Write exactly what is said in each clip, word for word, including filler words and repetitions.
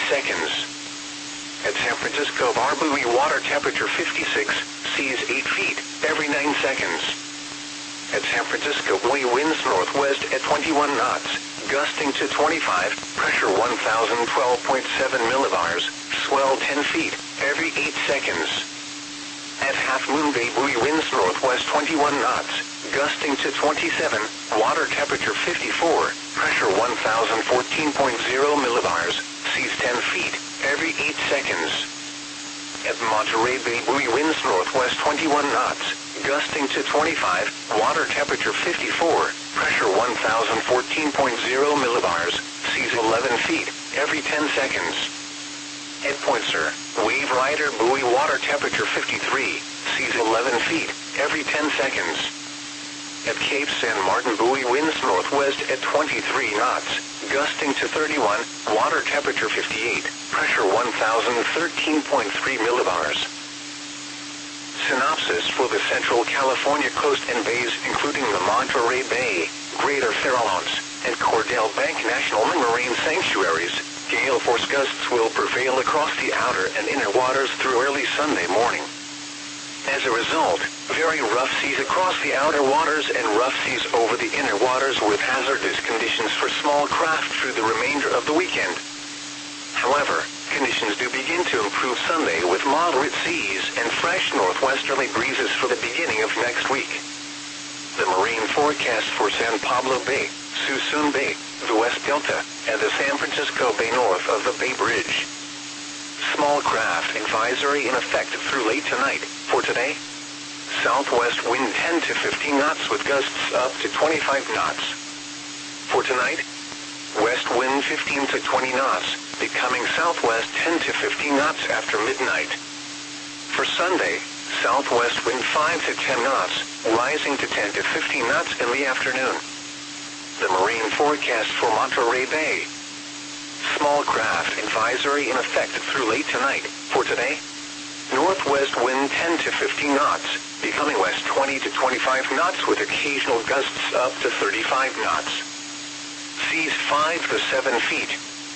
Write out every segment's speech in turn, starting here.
seconds. At San Francisco Bar Buoy, water temperature fifty-six, seas eight feet, every nine seconds. At San Francisco Buoy, winds northwest at twenty-one knots, gusting to twenty-five, pressure one thousand twelve point seven millibars, swell ten feet, every eight seconds. At Half Moon Bay Buoy, winds northwest twenty-one knots, gusting to twenty-seven, water temperature fifty-four, pressure one thousand fourteen point zero millibars, seas ten feet, every eight seconds. At Monterey Bay Buoy, winds northwest twenty-one knots, gusting to twenty-five, water temperature fifty-four, pressure one thousand fourteen point zero millibars, seas eleven feet, every ten seconds. At Poinsett, Wave Rider Buoy, water temperature fifty-three, seas eleven feet, every ten seconds. At Cape San Martin Buoy, winds northwest at twenty-three knots, gusting to thirty-one, water temperature fifty-eight, pressure one thousand thirteen point three millibars. Synopsis for the Central California coast and bays, including the Monterey Bay, Greater Farallones, and Cordell Bank National Marine Sanctuaries. Gale force gusts will prevail across the outer and inner waters through early Sunday morning. As a result, very rough seas across the outer waters and rough seas over the inner waters with hazardous conditions for small craft through the remainder of the weekend. However, conditions do begin to improve Sunday with moderate seas and fresh northwesterly breezes for the beginning of next week. The marine forecast for San Pablo Bay, Suisun Bay, the West Delta, and the San Francisco Bay north of the Bay Bridge. Small craft advisory in effect through late tonight. For today, southwest wind ten to fifteen knots with gusts up to twenty-five knots. For tonight, west wind fifteen to twenty knots, becoming southwest ten to fifteen knots after midnight. For Sunday, southwest wind five to ten knots, rising to ten to fifteen knots in the afternoon. The marine forecast for Monterey Bay. Small craft advisory in effect through late tonight. For today, northwest wind ten to fifteen knots, becoming west twenty to twenty-five knots with occasional gusts up to thirty-five knots. Seas five to seven feet.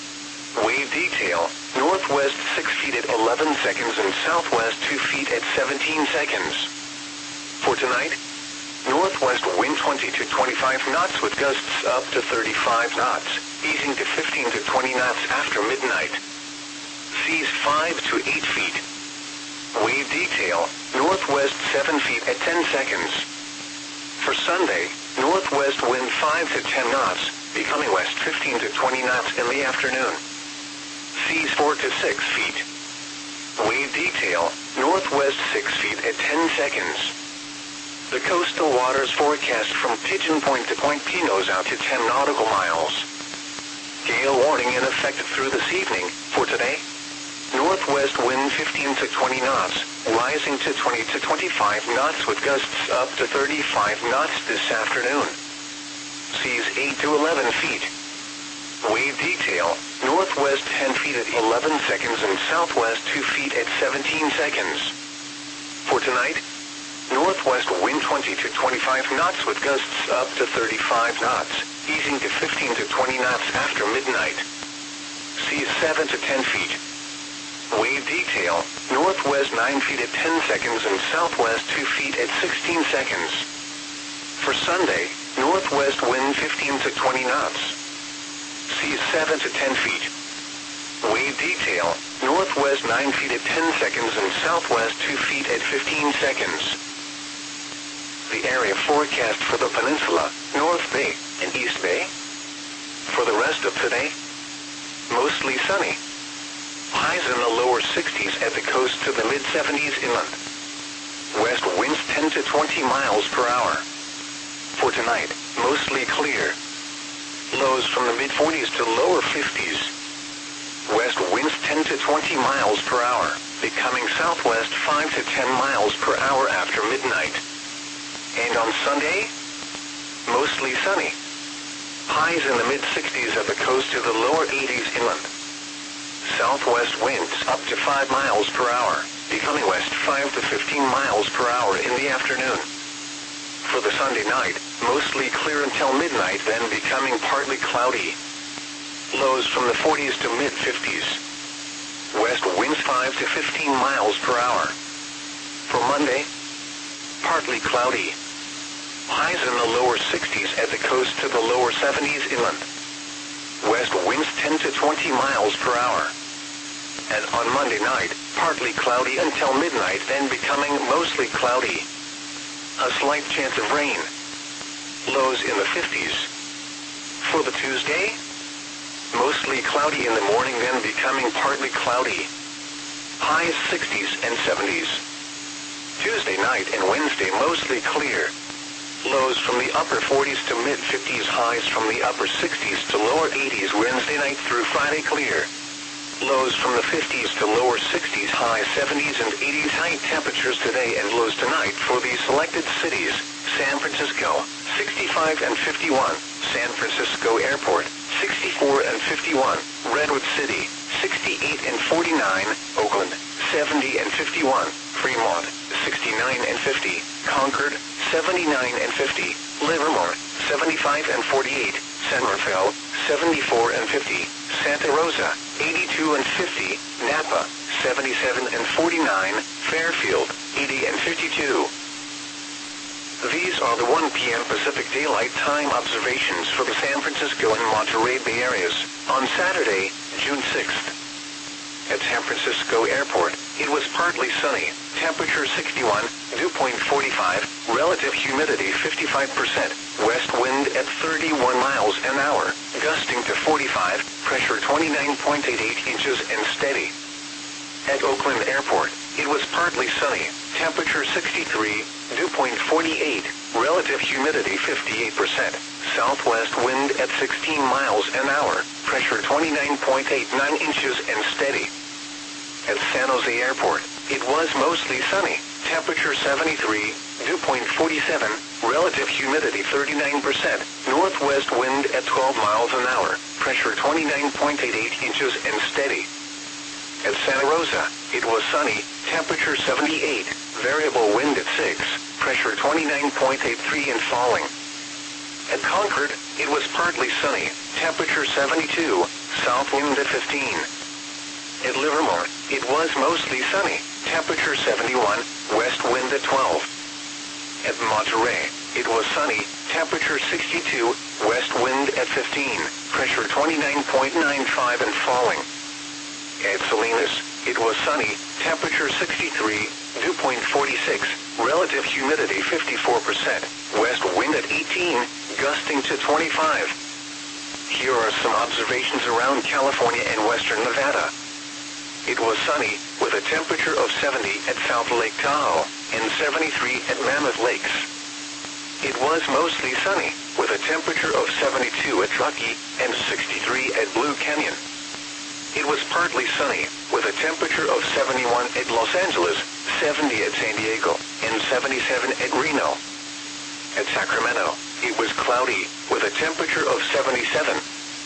Wave detail, northwest six feet at eleven seconds and southwest two feet at seventeen seconds. For tonight, northwest wind twenty to twenty-five knots with gusts up to thirty-five knots, easing to fifteen to twenty knots after midnight. Seas five to eight feet. Wave detail, northwest seven feet at ten seconds. For Sunday, northwest wind five to ten knots, becoming west fifteen to twenty knots in the afternoon. Seas four to six feet. Wave detail, northwest six feet at ten seconds. The coastal waters forecast from Pigeon Point to Point Pinos out to ten nautical miles. Gale warning in effect through this evening. For today, northwest wind fifteen to twenty knots, rising to twenty to twenty-five knots with gusts up to thirty-five knots this afternoon. Seas eight to eleven feet. Wave detail, northwest ten feet at eleven seconds and southwest two feet at seventeen seconds. For tonight, northwest wind twenty to twenty-five knots with gusts up to thirty-five knots, easing to fifteen to twenty knots after midnight. Seas seven to ten feet. Wave detail, northwest nine feet at ten seconds and southwest two feet at sixteen seconds. For Sunday, northwest wind fifteen to twenty knots. Seas seven to ten feet. Wave detail, northwest nine feet at ten seconds and southwest two feet at fifteen seconds. The area forecast for the peninsula, North Bay, and East Bay. For the rest of today, mostly sunny. Highs in the lower sixties at the coast to the mid seventies inland. West winds ten to twenty miles per hour. For tonight, mostly clear. Lows from the mid forties to lower fifties. West winds ten to twenty miles per hour, becoming southwest five to ten miles per hour after midnight. And on Sunday, mostly sunny. Highs in the mid sixties at the coast to the lower eighties inland. Southwest winds up to five miles per hour, becoming west five to fifteen miles per hour in the afternoon. For the Sunday night, mostly clear until midnight, then becoming partly cloudy. Lows from the forties to mid fifties. five to fifteen miles per hour. For Monday, partly cloudy. Highs in the lower sixties at the coast to the lower seventies inland. West winds ten to twenty miles per hour. And on Monday night, partly cloudy until midnight, then becoming mostly cloudy. A slight chance of rain. Lows in the fifties. For the Tuesday, mostly cloudy in the morning, then becoming partly cloudy. Highs sixties and seventies. Tuesday night and Wednesday mostly clear. Lows from the upper forties to mid-fifties, highs from the upper sixties to lower eighties Wednesday night through Friday clear. Lows from the fifties to lower sixties, highs seventies and eighties. High temperatures today and lows tonight for the selected cities: San Francisco, sixty-five and fifty-one, San Francisco Airport, sixty-four and fifty-one, Redwood City, sixty-eight and forty-nine, Oakland, seventy and fifty-one, Fremont, sixty-nine and fifty, Concord, seventy-nine and fifty, Livermore, seventy-five and forty-eight, San Rafael, seventy-four and fifty, Santa Rosa, eighty-two and fifty, Napa, seventy-seven and forty-nine, Fairfield, eighty and fifty-two. These are the one p m Pacific Daylight Time observations for the San Francisco and Monterey Bay areas on Saturday, June sixth. At San Francisco Airport, it was partly sunny, temperature sixty-one, dew point forty-five, relative humidity fifty-five percent, west wind at thirty-one miles an hour, gusting to forty-five, pressure twenty-nine point eight eight inches and steady. At Oakland Airport, it was partly sunny, temperature sixty-three, dew point forty-eight, relative humidity fifty-eight percent, southwest wind at sixteen miles an hour, pressure twenty-nine point eight nine inches and steady. At San Jose Airport, it was mostly sunny, temperature seventy-three, dew point forty-seven, relative humidity thirty-nine percent, northwest wind at twelve miles an hour, pressure twenty-nine point eight eight inches and steady. At Santa Rosa, it was sunny, temperature seventy-eight, variable wind at six, pressure twenty-nine point eight three and falling. At Concord, it was partly sunny, temperature seventy-two, south wind at fifteen. At Livermore, it was mostly sunny, temperature seventy-one, west wind at twelve. At Monterey, it was sunny, temperature sixty-two, west wind at fifteen, pressure twenty-nine point nine five and falling. At Salinas, it was sunny, temperature sixty-three, dew point forty-six, relative humidity fifty-four percent, west wind at eighteen, gusting to twenty-five. Here are some observations around California and western Nevada. It was sunny, with a temperature of seventy at South Lake Tahoe, and seventy-three at Mammoth Lakes. It was mostly sunny, with a temperature of seventy-two at Truckee, and sixty-three at Blue Canyon. It was partly sunny, with a temperature of seventy-one at Los Angeles, seventy at San Diego, and seventy-seven at Reno. At Sacramento, it was cloudy, with a temperature of seventy-seven.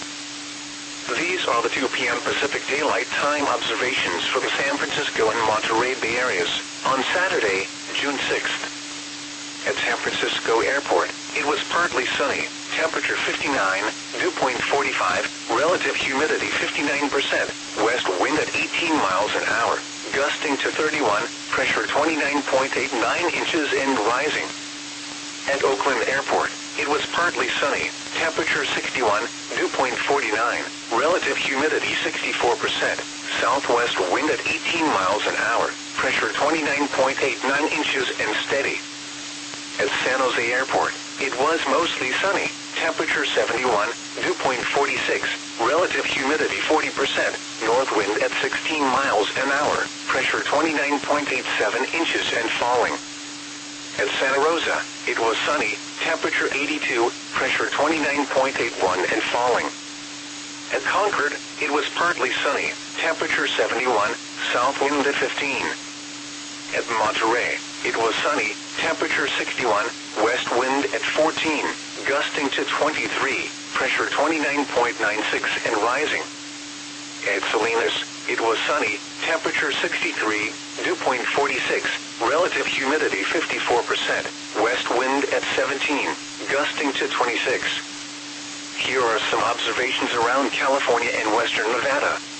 These are the two p m Pacific Daylight Time observations for the San Francisco and Monterey Bay areas on Saturday, June sixth. At San Francisco Airport, it was partly sunny, temperature fifty-nine, dew point forty-five, relative humidity fifty-nine percent, west wind at eighteen miles an hour, gusting to thirty-one, pressure twenty-nine point eight nine inches and rising. At Oakland Airport, it was partly sunny, temperature sixty-one, dew point forty-nine, relative humidity sixty-four percent, southwest wind at eighteen miles an hour, pressure twenty-nine point eight nine inches and steady. At San Jose Airport, it was mostly sunny, temperature seventy-one, dew point forty-six, relative humidity forty percent, north wind at sixteen miles an hour, pressure twenty-nine point eight seven inches and falling. At Santa Rosa, it was sunny, temperature eighty-two, pressure twenty-nine point eight one and falling. At Concord, it was partly sunny, temperature seventy-one, south wind at fifteen. At Monterey, it was sunny, temperature sixty-one, west wind at fourteen, gusting to twenty-three, pressure twenty-nine point nine six and rising. At Salinas, it was sunny, temperature sixty-three, dew point forty-six, relative humidity fifty-four percent, west wind at seventeen, gusting to twenty-six. Here are some observations around California and western Nevada.